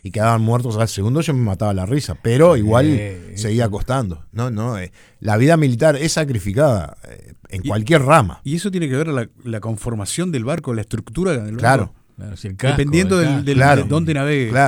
y quedaban muertos al segundo, yo me mataba la risa, pero igual seguía costando. La vida militar es sacrificada en cualquier rama. Y eso tiene que ver la conformación del barco, la estructura del barco. Claro. Claro, si el casco, dependiendo el casco. de dónde navegue. Claro.